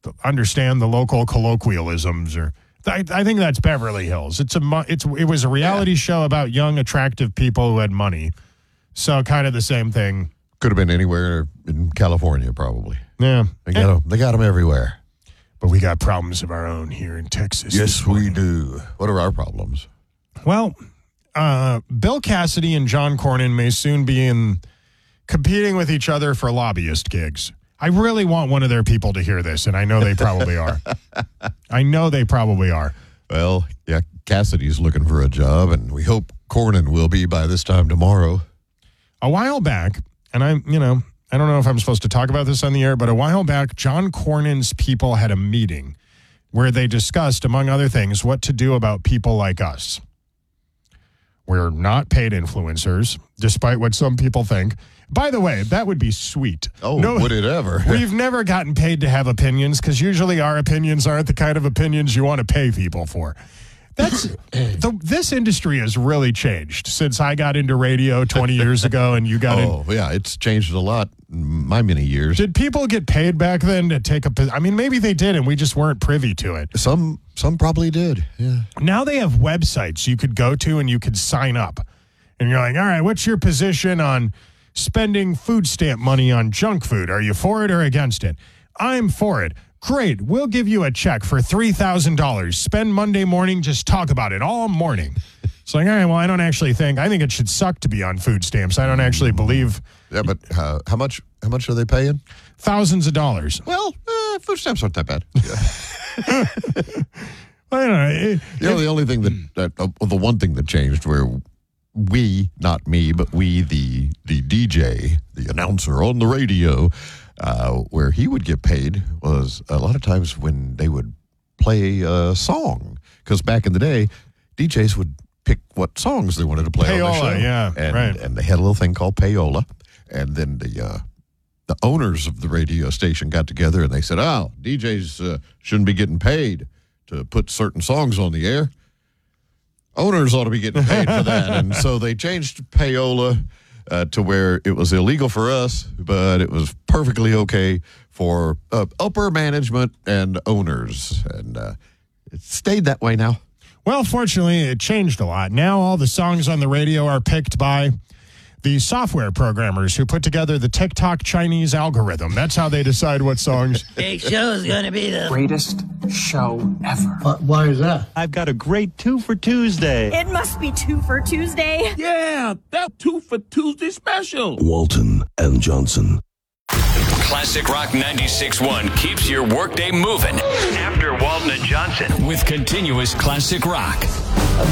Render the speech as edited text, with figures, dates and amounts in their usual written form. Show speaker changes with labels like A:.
A: understand the local colloquialisms. Or I think that's Beverly Hills. It was a reality show about young, attractive people who had money. So kind of the same thing.
B: Could have been anywhere in California, probably.
A: Yeah.
B: They got them everywhere.
A: But we got problems of our own here in Texas.
B: Yes, we do. What are our problems?
A: Well, Bill Cassidy and John Cornyn may soon be competing with each other for lobbyist gigs. I really want one of their people to hear this, and I know they probably are.
B: Well, yeah, Cassidy's looking for a job, and we hope Cornyn will be by this time tomorrow.
A: A while back, and I don't know if I'm supposed to talk about this on the air, but a while back, John Cornyn's people had a meeting where they discussed, among other things, what to do about people like us. We're not paid influencers, despite what some people think. By the way, that would be sweet.
B: Oh, would it ever?
A: We've never gotten paid to have opinions because usually our opinions aren't the kind of opinions you want to pay people for. This industry has really changed since I got into radio 20 years ago and you got in.
B: Oh, yeah, it's changed a lot in my many years.
A: Did people get paid back then to take I mean, maybe they did and we just weren't privy to it.
B: Some probably did, yeah.
A: Now they have websites you could go to and you could sign up. And you're like, all right, what's your position on spending food stamp money on junk food? Are you for it or against it? I'm for it. Great. We'll give you a check for $3,000. Spend Monday morning, just talk about it all morning. It's like, all right, well, I think it should suck to be on food stamps. I don't actually believe.
B: Yeah, but how much are they paying?
A: Thousands of dollars.
B: Well, food stamps aren't that bad.
A: Well, I don't know.
B: The only thing the one thing that changed where we, not me, but we, the DJ, the announcer on the radio, where he would get paid was a lot of times when they would play a song. Because back in the day, DJs would pick what songs they wanted to play on the show.
A: Yeah, right.
B: And they had a little thing called payola. And then the owners of the radio station got together and they said, DJs shouldn't be getting paid to put certain songs on the air. Owners ought to be getting paid for that. And so they changed payola to where it was illegal for us, but it was perfectly okay for upper management and owners. And it stayed that way now.
A: Well, fortunately, it changed a lot. Now all the songs on the radio are picked by the software programmers who put together the TikTok Chinese algorithm. That's how they decide what songs.
C: Big show's going to be the
D: greatest show ever.
E: Why is that?
F: I've got a great 2 for Tuesday.
G: It must be 2 for Tuesday.
H: Yeah, that 2 for Tuesday special.
I: Walton and Johnson.
J: Classic Rock 96.1 keeps your workday moving.
K: After Walton and Johnson.
J: With continuous classic rock.